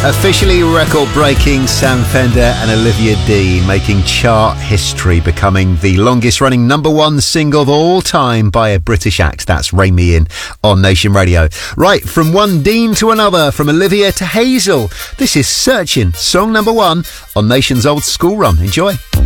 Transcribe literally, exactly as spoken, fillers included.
Officially record-breaking Sam Fender and Olivia Dean making chart history, becoming the longest-running number one single of all time by a British act. That's Rein Me In on Nation Radio. Right, from one Dean to another, from Olivia to Hazel, this is Searching, song number one on Nation's Old School Run. Enjoy.